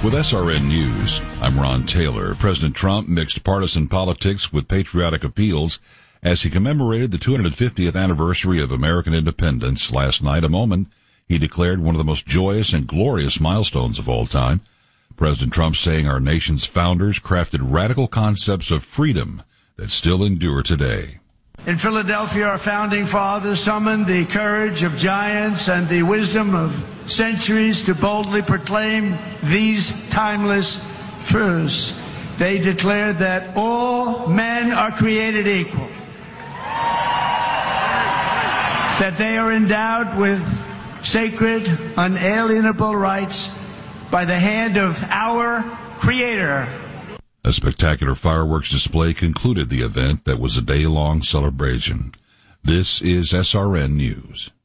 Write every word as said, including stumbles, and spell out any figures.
With S R N News, I'm Ron Taylor. President Trump mixed partisan politics with patriotic appeals as he commemorated the two hundred fiftieth anniversary of American independence last night, a moment he declared one of the most joyous and glorious milestones of all time. President Trump saying our nation's founders crafted radical concepts of freedom that still endure today. In Philadelphia, our founding fathers summoned the courage of giants and the wisdom of centuries to boldly proclaim these timeless truths. They declared that all men are created equal, that they are endowed with sacred, unalienable rights by the hand of our Creator. A spectacular fireworks display concluded the event that was a day-long celebration. This is S R N News.